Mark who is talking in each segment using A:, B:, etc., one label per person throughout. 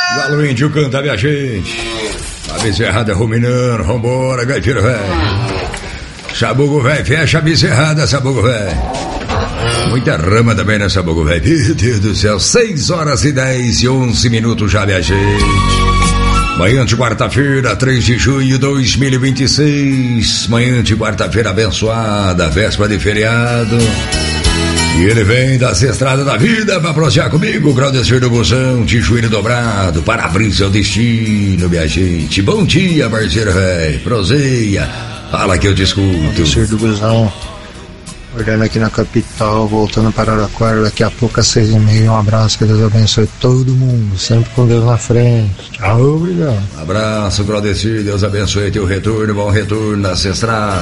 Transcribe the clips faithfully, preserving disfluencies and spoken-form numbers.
A: Galo índio canta, minha gente. A bezerrada ruminando, vambora, gaiteiro velho. Sabugo velho, fecha a bezerrada, sabugo velho. Muita rama também nessa sabugo velho. Meu Deus do céu, seis horas e dez e onze minutos já, minha gente. Manhã de quarta-feira, três de junho de dois mil e vinte e seis. Manhã de quarta-feira abençoada, véspera de feriado. E ele vem das estradas da vida pra prosear comigo, Claudecir do Busão, de joelho dobrado, para abrir seu destino, minha gente. Bom dia, parceiro velho. Proseia, fala que eu te escuto.
B: Claudecir do Busão, olhando aqui na capital, voltando para Araraquara, daqui a pouco às seis e meia. Um abraço, que Deus abençoe todo mundo, sempre com Deus na frente. Tchau, obrigado.
A: Abraço, Claudecir, Deus abençoe teu retorno, bom retorno nessa estrada.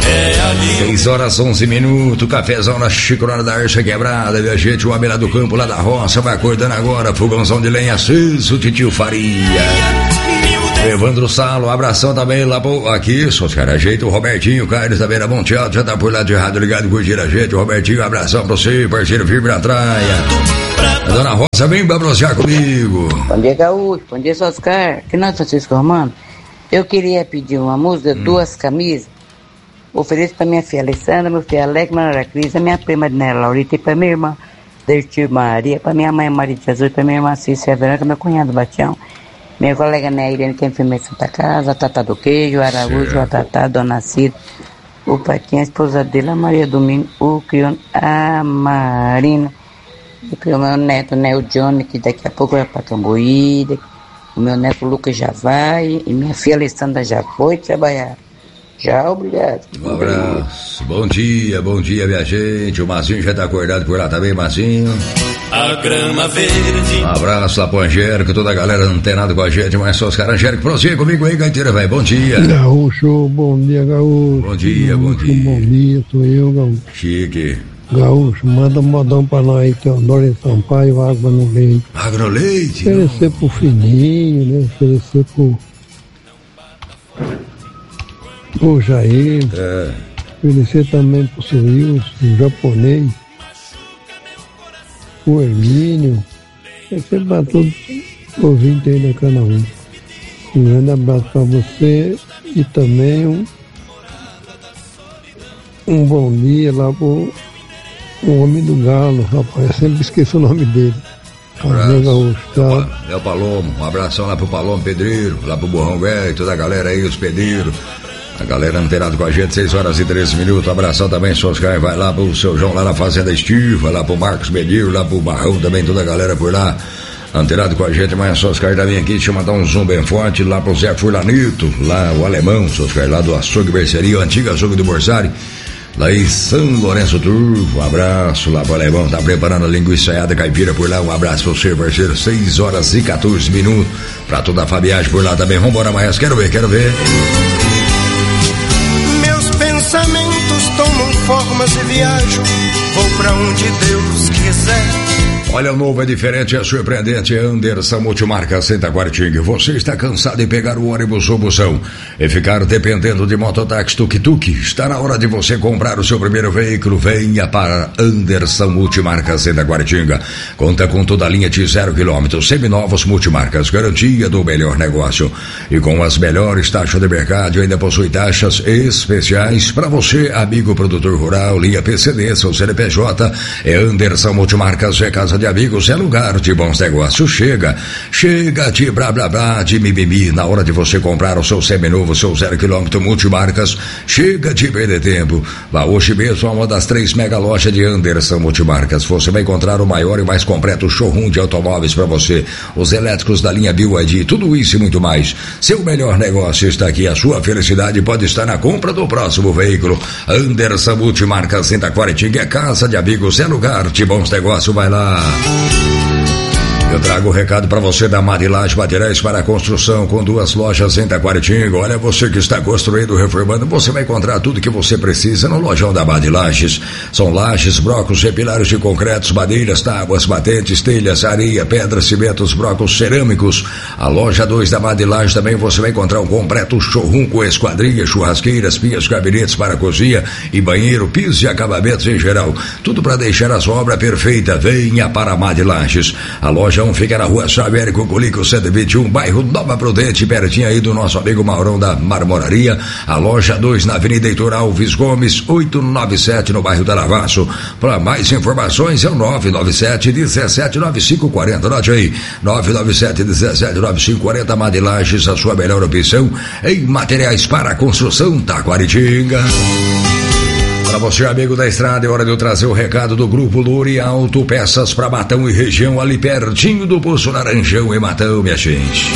A: seis horas, onze minutos, cafezão na xicrona da Archa Quebrada, minha gente, o homem lá do campo, lá da roça, vai acordando agora, fogãozão de lenha aceso, titio Faria. Evandro Salo, um abração também lá pro, aqui, só os caras ajeitam, o Robertinho Carlos também na Montealto, já tá por lá de rádio ligado, curtir a gente, o Robertinho, um abração pra você, parceiro firme na traia. A dona Rosa vem pra prosear comigo.
C: Bom dia, Gaúcho, bom dia, Oscar, que nós, Francisco Romano. Eu queria pedir uma música, hum. duas camisas, ofereço pra minha filha Alessandra, meu filho Alex, Maria Cris, a minha prima Nela Laurita e pra minha irmã Dertir Maria, pra minha mãe Maria de Jesus, pra minha irmã Cícia Verônica, meu cunhado Batião. Minha colega Neirene, que é enfermeira de Santa Casa, a Tata do Queijo, a Araújo, certo. A Tata, a Dona Cida, o Paquinha, a esposa dele, a Maria Domingo, o Crione, a Marina, o meu neto, né, o Johnny, que daqui a pouco vai para Cambuí, o meu neto Lucas já vai, e minha filha Alessandra já foi trabalhar. Já, obrigado.
A: Um abraço, bom dia, bom dia, minha gente. O Mazinho já tá acordado por lá também, Mazinho.
D: A grama verde.
A: Um abraço lá pro Angélico, toda a galera antenada com a gente, mas só os caras. Angélico, prossiga comigo aí, gaiteira, velho. Bom dia.
E: Gaúcho, bom dia, Gaúcho.
A: Bom dia,
E: Gaúcho,
A: bom dia.
E: Bom dia, sou eu, Gaúcho.
A: Chique.
E: Gaúcho, manda um modão pra nós aí, Teodoro em Sampaio, água no leite.
A: Água no leite?
E: Oferecer pro filhinho, né? Oferecer pro. pro Jair.
A: É.
E: Oferecer também pro seu Wilson, o japonês. O Hermínio, oferecer pra todos os ouvintes aí da Canal um. Um grande abraço pra você e também um, um bom dia lá pro o homem do Galo, rapaz, eu sempre esqueço o nome dele.
A: Um abraço. É o Palomo, um abração lá pro Palomo Pedreiro, lá pro Borrão Velho, toda a galera aí, os pedreiros. A galera antenada com a gente, seis horas e treze minutos. Um abração também, Soscar. Vai lá pro seu João, lá na Fazenda Estiva, lá pro Marcos Mediro, lá pro Barrão também, toda a galera por lá. Antenado com a gente, mas Soscar também aqui. Deixa eu mandar um zoom bem forte lá pro Zé Furlanito, lá o alemão, Soscar, lá do Açougue Berceria, o antigo Açougue do Borsari. Lá em São Lourenço Turvo, um abraço lá pro alemão, tá preparando a linguiça aiada caipira por lá, um abraço pra você, parceiro, seis horas e quatorze minutos, pra toda a Fabiagem por lá também, vambora mais, quero ver, quero ver.
D: Meus pensamentos tomam formas e viajo, vou pra onde Deus quiser.
A: Olha, o novo é diferente, é surpreendente, é Anderson Multimarca Santa Quartinga. Você está cansado de pegar o ônibus ou busão e ficar dependendo de mototáxi tuk-tuk? Está na hora de você comprar o seu primeiro veículo. Venha para Anderson Multimarca Santa Quartinga. Conta com toda a linha de zero quilômetros, seminovos multimarcas, garantia do melhor negócio. E com as melhores taxas de mercado, ainda possui taxas especiais para você, amigo produtor rural, linha P C D, seu C N P J. É Anderson Multimarcas, é casa de amigos, é lugar de bons negócios. Chega, chega de blá blá blá, de mimimi, na hora de você comprar o seu seminovo, seu zero quilômetro multimarcas. Chega de perder tempo. Vá hoje mesmo a uma das três mega lojas de Anderson Multimarcas. Você vai encontrar o maior e mais completo showroom de automóveis para você. Os elétricos da linha B Y D, tudo isso e muito mais. Seu melhor negócio está aqui. A sua felicidade pode estar na compra do próximo veículo. Anderson Multimarcas Santa Quartinga é casa de amigos, é lugar de bons negócios. Vai lá. Eu trago o recado para você da Madilage Materiais para a Construção, com duas lojas em Taquaritinga. Olha, você que está construindo, reformando, você vai encontrar tudo que você precisa no lojão da Madilages. São lajes, brocos, pilares de concretos, madeiras, tábuas, batentes, telhas, areia, pedras, cimentos, brocos, cerâmicos. A loja dois da Madilages também você vai encontrar um completo showroom com esquadrilha, churrasqueiras, pias, gabinetes para cozinha e banheiro, piso e acabamentos em geral. Tudo para deixar a sua obra perfeita. Venha para a Madilages. A loja lojão fica na rua Xavier Cuculico cento e vinte e um, bairro Nova Prudente, pertinho aí do nosso amigo Maurão da Marmoraria. A loja dois na Avenida Heitor Alves Gomes, oitocentos e noventa e sete, no bairro da Lavaço. Para mais informações é o nove nove sete, dezessete, nove cinco quarenta. Anote aí, nove nove sete, dezessete, nove cinco quarenta. Madilages, a sua melhor opção em materiais para construção, Taquaritinga. Para você, amigo da estrada, é hora de eu trazer o recado do Grupo Luri Autopeças para Matão e região, ali pertinho do Poço Laranjão e Matão, minha gente.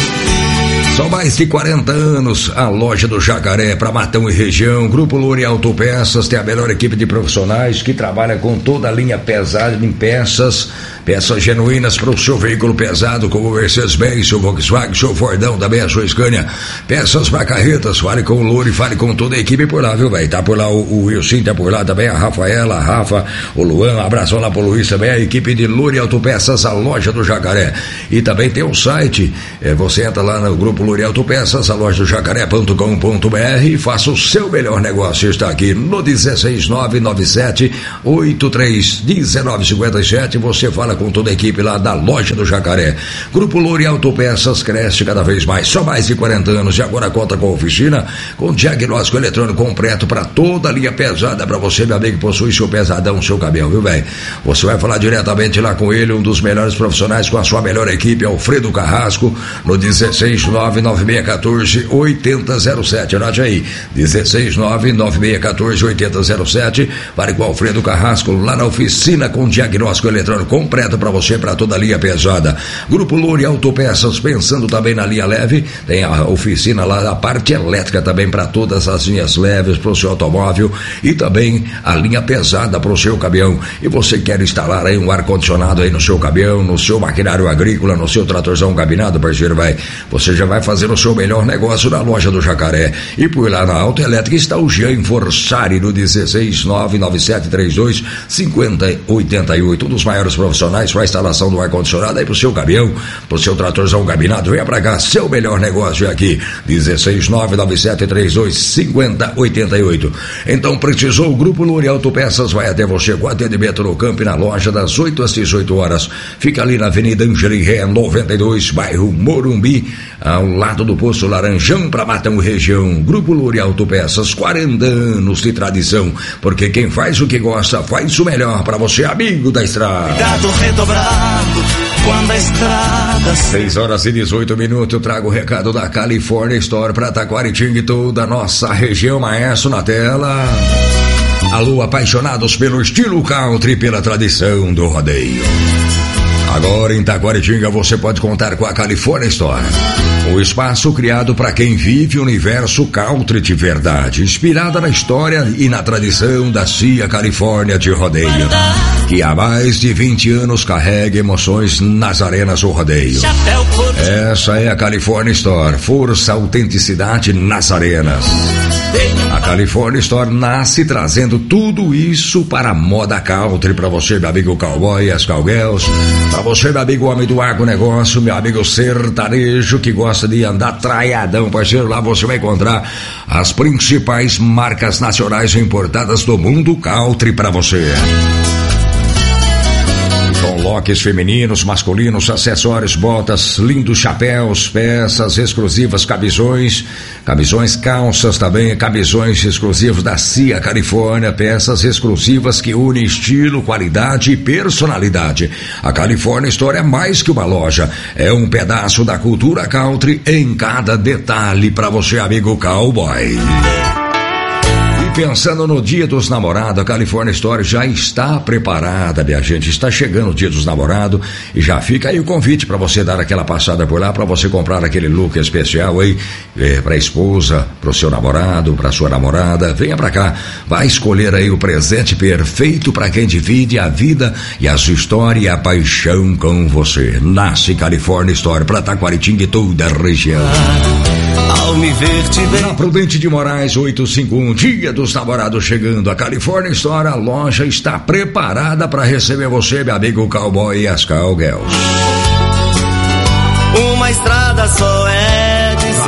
A: São mais de quarenta anos a loja do Jacaré para Matão e região. Grupo Luri Autopeças tem a melhor equipe de profissionais que trabalha com toda a linha pesada em peças, peças genuínas para o seu veículo pesado, como o Mercedes-Benz, seu Volkswagen, seu Fordão, também a sua Scania. Peças para carretas, fale com o Luri, fale com toda a equipe por lá, viu, velho? Tá por lá o, o Wilson, tá por lá também a Rafaela, a Rafa, o Luan, um abração lá pro Luiz também, a equipe de Luri Autopeças, a loja do Jacaré. E também tem o site, é, você entra lá no Grupo Luri Autopeças, a loja do jacaré ponto com ponto b r e faça o seu melhor negócio. Está aqui no dezesseis nove nove sete, oito três um nove cinco sete. Você fala com toda a equipe lá da loja do Jacaré. Grupo Luri Autopeças cresce cada vez mais. Só mais de quarenta anos e agora conta com oficina, com diagnóstico eletrônico completo para toda a linha pesada. Para você, meu amigo, que possui seu pesadão, seu caminhão, viu, velho? Você vai falar diretamente lá com ele, um dos melhores profissionais, com a sua melhor equipe, Alfredo Carrasco, no dezesseis nove nove seis um quatro, oito zero zero sete. Anote aí, dezesseis nove nove seis um quatro, oito zero zero sete. Vale com o Alfredo Carrasco lá na oficina, com diagnóstico eletrônico completo para você, para toda a linha pesada. Grupo Luri Autopeças, pensando também na linha leve, tem a oficina lá da parte elétrica também para todas as linhas leves para o seu automóvel e também a linha pesada para o seu caminhão. E você quer instalar aí um ar-condicionado aí no seu caminhão, no seu maquinário agrícola, no seu tratorzão cabinado, parceiro, vai, você já vai fazer o seu melhor negócio na loja do Jacaré. E por lá na Autoelétrica está o Jean Forsari, no dezesseis nove nove sete três dois cinco zero oito oito, um dos maiores profissionais para a instalação do ar-condicionado aí pro seu caminhão, pro seu tratorzão cabinado. Venha pra cá, seu melhor negócio é aqui, dezesseis nove nove sete três dois cinco zero oito oito. Então precisou, o Grupo Luri Autopeças vai até você com atendimento no campo e na loja das oito às dezoito horas. Fica ali na Avenida Angelim Ré, noventa e dois, bairro Morumbi, ao lado do Poço Laranjão, para Matão região. Grupo Luri Autopeças, quarenta anos de tradição, porque quem faz o que gosta faz o melhor para você, amigo da estrada.
F: Cuidado redobrado quando a estrada...
A: seis horas e dezoito minutos, eu trago o recado da California Store para Taquaritinga e toda a nossa região. Maestro na tela. Alô, apaixonados pelo estilo country, pela tradição do rodeio. Agora em Taquaritinga você pode contar com a California Store, o espaço criado para quem vive o universo country de verdade, inspirada na história e na tradição da Cia Califórnia de rodeio, que há mais de vinte anos carrega emoções nas arenas do rodeio. Essa é a California Store, força, autenticidade nas arenas. A California Store nasce trazendo tudo isso para a moda country, para você, meu amigo cowboy, as cowgirls, para você, meu amigo homem do agronegócio, meu amigo sertanejo que gosta de andar traiadão, parceiro. Lá você vai encontrar as principais marcas nacionais importadas do mundo country para você. Com locks femininos, masculinos, acessórios, botas, lindos chapéus, peças exclusivas, camisões, camisões, calças também, camisões exclusivos da Cia Califórnia, peças exclusivas que unem estilo, qualidade e personalidade. A California Store é mais que uma loja, é um pedaço da cultura country em cada detalhe para você, amigo cowboy. Pensando no Dia dos Namorados, a California Store já está preparada, minha gente. Está chegando o Dia dos Namorados e já fica aí o convite para você dar aquela passada por lá, para você comprar aquele look especial aí, é, para a esposa, para o seu namorado, para sua namorada. Venha para cá, vai escolher aí o presente perfeito para quem divide a vida e a sua história e a paixão com você. Nasce California Store para Taquaritinga e toda a região.
F: Ao me ver te bem.
A: Na Prudente de Moraes oitocentos e cinquenta e um, Dia dos Namorados chegando. A California Store, a loja está preparada para receber você, meu amigo cowboy e as cowgirls.
F: Uma estrada só é dizer.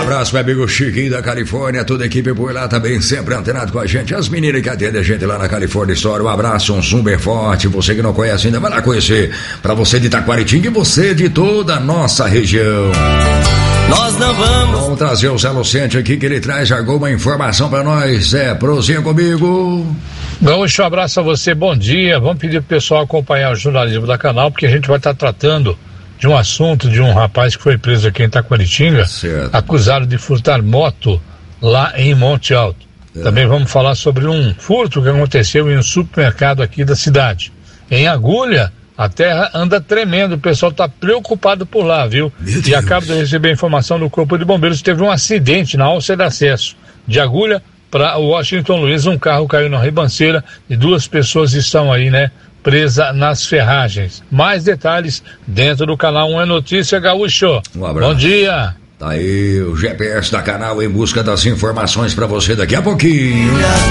A: abraço, meu amigo Chiquinho da Califórnia, toda a equipe por lá também, sempre antenado com a gente. As meninas que atendem a gente lá na Califórnia História, um abraço, um super forte. Você que não conhece ainda, vai lá conhecer. Pra você de Taquaritinga e você de toda a nossa região.
F: Nós não vamos.
A: Vamos trazer o Zé Lucente aqui, que ele traz alguma informação pra nós. É, prosinha comigo.
G: Gaúcho, um abraço a você, bom dia. Vamos pedir pro pessoal acompanhar o jornalismo da Canal, porque a gente vai estar tratando de um assunto de um rapaz que foi preso aqui em Taquaritinga, certo, acusado de furtar moto lá em Monte Alto. É. Também vamos falar sobre um furto que aconteceu em um supermercado aqui da cidade. Em Agulha, a terra anda tremendo, o pessoal está preocupado por lá, viu? E acabo de receber informação do Corpo de Bombeiros que teve um acidente na alça de acesso de Agulha para Washington Luiz. Um carro caiu na ribanceira e duas pessoas estão aí, né, presa nas ferragens. Mais detalhes dentro do Canal um é Notícia, Gaúcho. Um abraço. Bom dia.
A: Tá aí o G P S da Canal em busca das informações pra você daqui a pouquinho.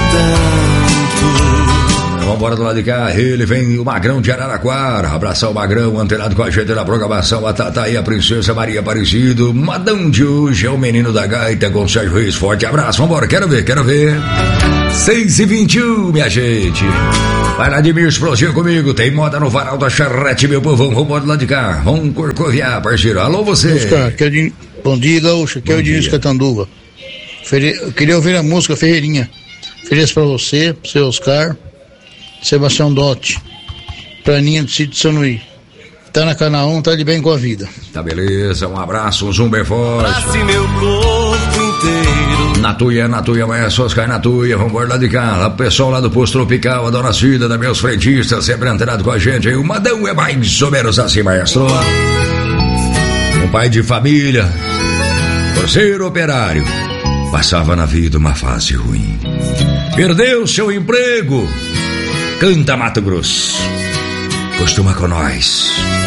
A: Vamos embora do lado de cá, ele vem o Magrão de Araraquara. Abraçar o Magrão, antenado com a gente na programação. A Tata e a Princesa Maria Aparecido. Madão de hoje é o menino da gaita com Sérgio Reis. Forte abraço, vambora, quero ver, quero ver. seis e vinte e um, minha gente. Vai lá de mim, explosivo comigo. Tem moda no varal da charrete, meu povão. Vamos embora do lado de cá. Vamos corcoviar, parceiro. Alô, você.
H: Oscar, que é de... Bom dia, Gaúcho. Aqui é o Diniz Catanduva. Fere... Eu queria ouvir a música Ferreirinha. Feliz pra você, pro seu Oscar, Sebastião Dotti, Praninha do Sítio São Luís. Tá na Canal um, tá de bem com a vida.
A: Tá beleza, um abraço, um zoom bem forte.
F: Abrace meu corpo inteiro.
A: Na tuia, na tuia, mas Oscar na tuia, vamos embora lá de cá. O pessoal lá do Posto Tropical, a Dona Cida, da meus frentistas, sempre antenado com a gente. E o Madão é mais ou menos assim, maestro. Um pai de família, por ser operário, passava na vida uma fase ruim. Perdeu seu emprego. Canta Mato Grosso. Costuma com nós.